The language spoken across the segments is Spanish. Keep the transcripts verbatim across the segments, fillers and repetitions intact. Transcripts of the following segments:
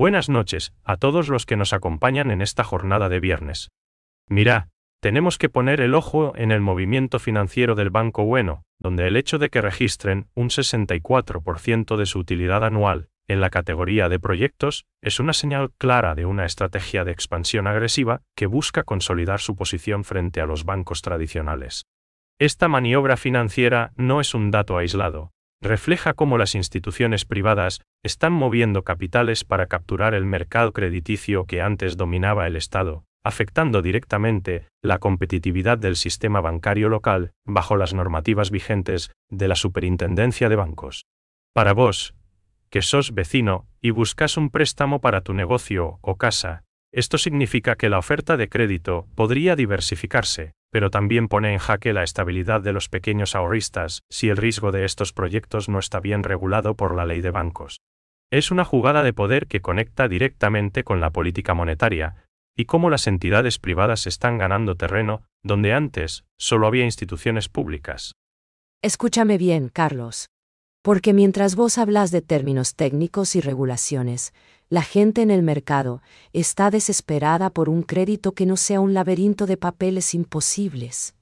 Buenas noches a todos los que nos acompañan en esta jornada de viernes. Mira, tenemos que poner el ojo en el movimiento financiero del Banco Bueno, donde el hecho de que registren un sesenta y cuatro por ciento de su utilidad anual en la categoría de proyectos es una señal clara de una estrategia de expansión agresiva que busca consolidar su posición frente a los bancos tradicionales. Esta maniobra financiera no es un dato aislado. Refleja cómo las instituciones privadas están moviendo capitales para capturar el mercado crediticio que antes dominaba el Estado, afectando directamente la competitividad del sistema bancario local bajo las normativas vigentes de la Superintendencia de Bancos. Para vos, que sos vecino y buscas un préstamo para tu negocio o casa, esto significa que la oferta de crédito podría diversificarse, pero también pone en jaque la estabilidad de los pequeños ahorristas si el riesgo de estos proyectos no está bien regulado por la ley de bancos. Es una jugada de poder que conecta directamente con la política monetaria, y cómo las entidades privadas están ganando terreno donde antes solo había instituciones públicas. Escúchame bien, Carlos. Porque mientras vos hablas de términos técnicos y regulaciones, la gente en el mercado está desesperada por un crédito que no sea un laberinto de papeles imposibles.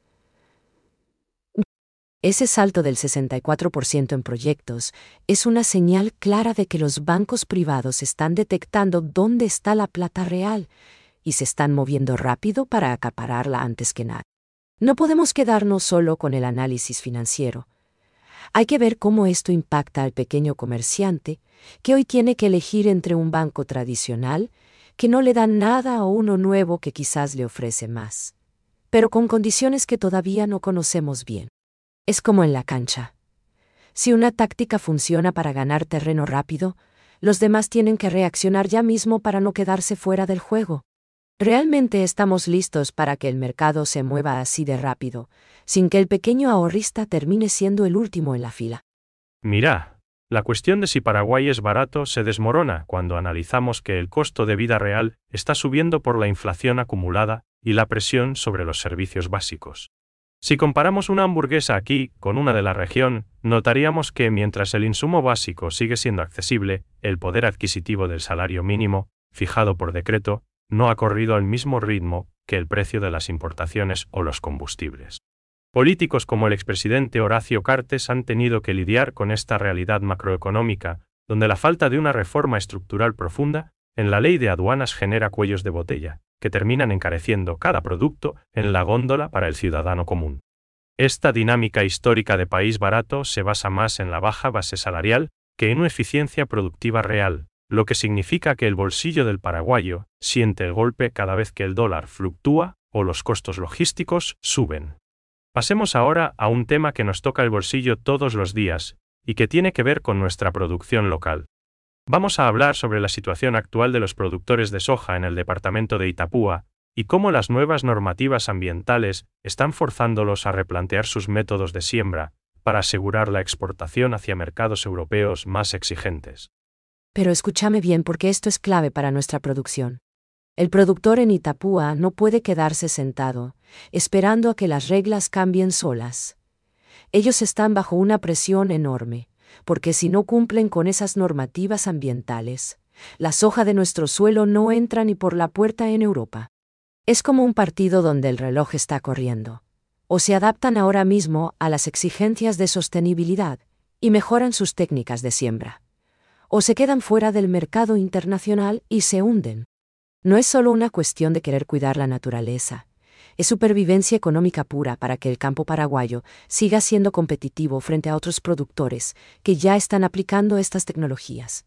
Ese salto del sesenta y cuatro por ciento en proyectos es una señal clara de que los bancos privados están detectando dónde está la plata real y se están moviendo rápido para acapararla antes que nada. No podemos quedarnos solo con el análisis financiero. Hay que ver cómo esto impacta al pequeño comerciante, que hoy tiene que elegir entre un banco tradicional, que no le da nada, o uno nuevo que quizás le ofrece más, pero con condiciones que todavía no conocemos bien. Es como en la cancha. Si una táctica funciona para ganar terreno rápido, los demás tienen que reaccionar ya mismo para no quedarse fuera del juego. ¿Realmente estamos listos para que el mercado se mueva así de rápido, sin que el pequeño ahorrista termine siendo el último en la fila? Mira, la cuestión de si Paraguay es barato se desmorona cuando analizamos que el costo de vida real está subiendo por la inflación acumulada y la presión sobre los servicios básicos. Si comparamos una hamburguesa aquí con una de la región, notaríamos que mientras el insumo básico sigue siendo accesible, el poder adquisitivo del salario mínimo, fijado por decreto, no ha corrido al mismo ritmo que el precio de las importaciones o los combustibles. Políticos como el expresidente Horacio Cartes han tenido que lidiar con esta realidad macroeconómica, donde la falta de una reforma estructural profunda en la ley de aduanas genera cuellos de botella, que terminan encareciendo cada producto en la góndola para el ciudadano común. Esta dinámica histórica de país barato se basa más en la baja base salarial que en una eficiencia productiva real, lo que significa que el bolsillo del paraguayo siente el golpe cada vez que el dólar fluctúa o los costos logísticos suben. Pasemos ahora a un tema que nos toca el bolsillo todos los días y que tiene que ver con nuestra producción local. Vamos a hablar sobre la situación actual de los productores de soja en el departamento de Itapúa y cómo las nuevas normativas ambientales están forzándolos a replantear sus métodos de siembra para asegurar la exportación hacia mercados europeos más exigentes. Pero escúchame bien, porque esto es clave para nuestra producción. El productor en Itapúa no puede quedarse sentado, esperando a que las reglas cambien solas. Ellos están bajo una presión enorme, porque si no cumplen con esas normativas ambientales, la soja de nuestro suelo no entra ni por la puerta en Europa. Es como un partido donde el reloj está corriendo. O se adaptan ahora mismo a las exigencias de sostenibilidad y mejoran sus técnicas de siembra, o se quedan fuera del mercado internacional y se hunden. No es solo una cuestión de querer cuidar la naturaleza, es supervivencia económica pura para que el campo paraguayo siga siendo competitivo frente a otros productores que ya están aplicando estas tecnologías.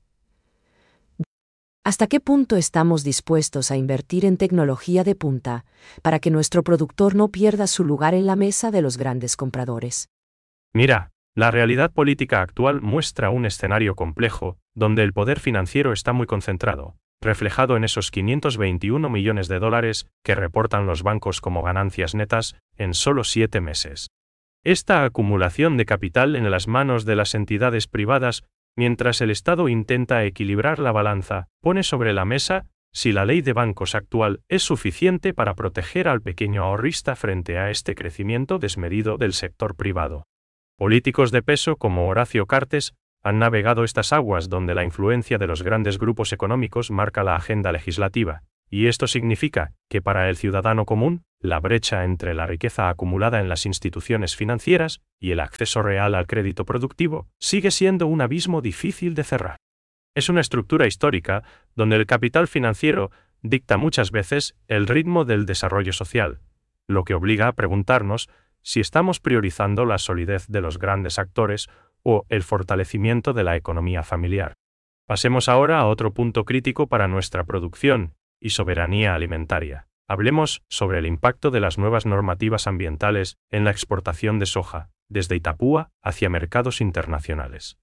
¿Hasta qué punto estamos dispuestos a invertir en tecnología de punta para que nuestro productor no pierda su lugar en la mesa de los grandes compradores? Mira, la realidad política actual muestra un escenario complejo, donde el poder financiero está muy concentrado, reflejado en esos quinientos veintiuno millones de dólares que reportan los bancos como ganancias netas en solo siete meses. Esta acumulación de capital en las manos de las entidades privadas, mientras el Estado intenta equilibrar la balanza, pone sobre la mesa si la ley de bancos actual es suficiente para proteger al pequeño ahorrista frente a este crecimiento desmedido del sector privado. Políticos de peso como Horacio Cartes han navegado estas aguas donde la influencia de los grandes grupos económicos marca la agenda legislativa, y esto significa que para el ciudadano común, la brecha entre la riqueza acumulada en las instituciones financieras y el acceso real al crédito productivo sigue siendo un abismo difícil de cerrar. Es una estructura histórica donde el capital financiero dicta muchas veces el ritmo del desarrollo social, lo que obliga a preguntarnos si estamos priorizando la solidez de los grandes actores o el fortalecimiento de la economía familiar. Pasemos ahora a otro punto crítico para nuestra producción y soberanía alimentaria. Hablemos sobre el impacto de las nuevas normativas ambientales en la exportación de soja, desde Itapúa hacia mercados internacionales.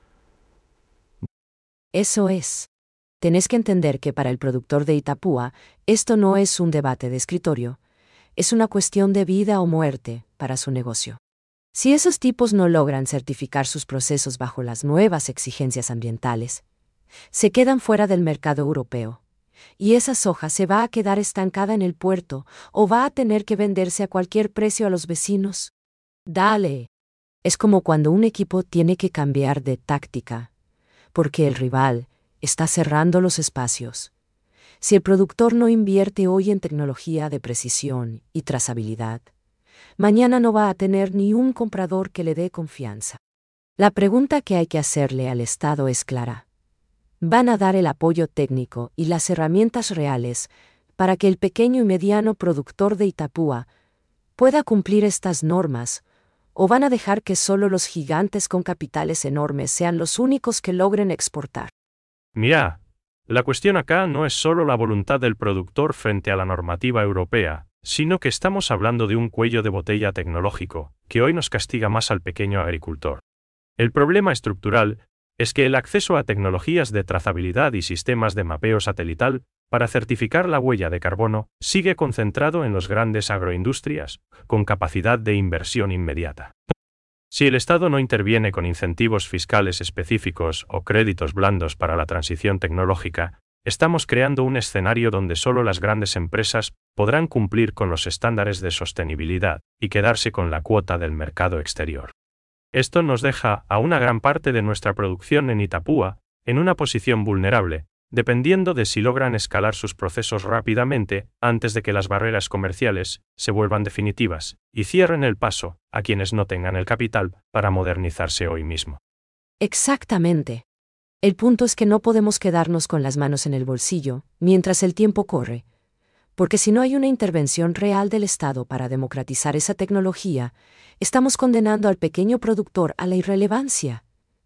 Eso es. Tenés que entender que para el productor de Itapúa, esto no es un debate de escritorio, es una cuestión de vida o muerte para su negocio. Si esos tipos no logran certificar sus procesos bajo las nuevas exigencias ambientales, se quedan fuera del mercado europeo, y esa soja se va a quedar estancada en el puerto o va a tener que venderse a cualquier precio a los vecinos. Dale. Es como cuando un equipo tiene que cambiar de táctica, porque el rival está cerrando los espacios. Si el productor no invierte hoy en tecnología de precisión y trazabilidad, mañana no va a tener ni un comprador que le dé confianza. La pregunta que hay que hacerle al Estado es clara. ¿Van a dar el apoyo técnico y las herramientas reales para que el pequeño y mediano productor de Itapúa pueda cumplir estas normas, o van a dejar que solo los gigantes con capitales enormes sean los únicos que logren exportar? Mira, la cuestión acá no es solo la voluntad del productor frente a la normativa europea, sino que estamos hablando de un cuello de botella tecnológico, que hoy nos castiga más al pequeño agricultor. El problema estructural es que el acceso a tecnologías de trazabilidad y sistemas de mapeo satelital para certificar la huella de carbono sigue concentrado en las grandes agroindustrias, con capacidad de inversión inmediata. Si el Estado no interviene con incentivos fiscales específicos o créditos blandos para la transición tecnológica, estamos creando un escenario donde solo las grandes empresas podrán cumplir con los estándares de sostenibilidad y quedarse con la cuota del mercado exterior. Esto nos deja a una gran parte de nuestra producción en Itapúa en una posición vulnerable, dependiendo de si logran escalar sus procesos rápidamente antes de que las barreras comerciales se vuelvan definitivas y cierren el paso a quienes no tengan el capital para modernizarse hoy mismo. Exactamente. El punto es que no podemos quedarnos con las manos en el bolsillo mientras el tiempo corre, porque si no hay una intervención real del Estado para democratizar esa tecnología, estamos condenando al pequeño productor a la irrelevancia.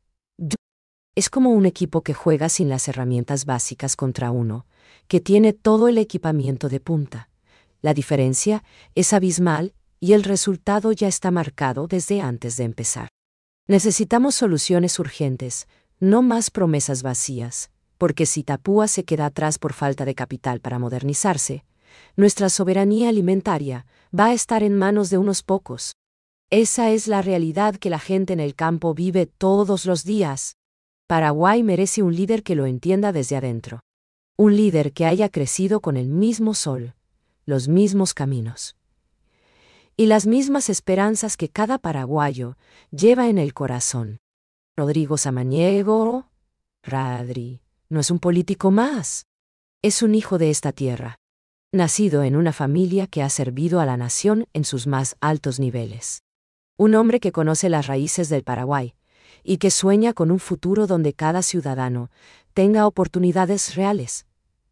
Es como un equipo que juega sin las herramientas básicas contra uno, que tiene todo el equipamiento de punta. La diferencia es abismal y el resultado ya está marcado desde antes de empezar. Necesitamos soluciones urgentes, no más promesas vacías, porque si Itapúa se queda atrás por falta de capital para modernizarse, nuestra soberanía alimentaria va a estar en manos de unos pocos. Esa es la realidad que la gente en el campo vive todos los días. Paraguay merece un líder que lo entienda desde adentro. Un líder que haya crecido con el mismo sol, los mismos caminos y las mismas esperanzas que cada paraguayo lleva en el corazón. Rodrigo Samaniego, Radri, no es un político más. Es un hijo de esta tierra, nacido en una familia que ha servido a la nación en sus más altos niveles. Un hombre que conoce las raíces del Paraguay y que sueña con un futuro donde cada ciudadano tenga oportunidades reales.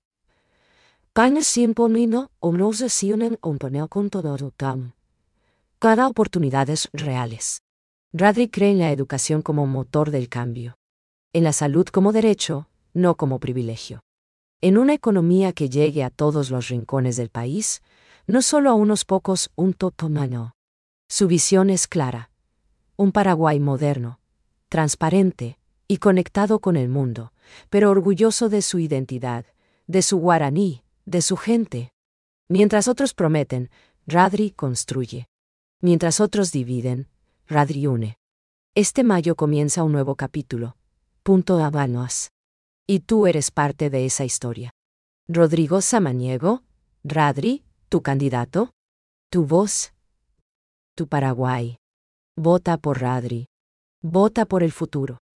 Cada oportunidades reales. Radri cree en la educación como motor del cambio. En la salud como derecho, no como privilegio. En una economía que llegue a todos los rincones del país, no solo a unos pocos, un totomano. Su visión es clara. Un Paraguay moderno, transparente y conectado con el mundo, pero orgulloso de su identidad, de su guaraní, de su gente. Mientras otros prometen, Radri construye. Mientras otros dividen, Radri une. Este mayo comienza un nuevo capítulo. Punto Habanos. Y tú eres parte de esa historia. Rodrigo Samaniego, Radri, tu candidato, tu voz, tu Paraguay. Vota por Radri. Vota por el futuro.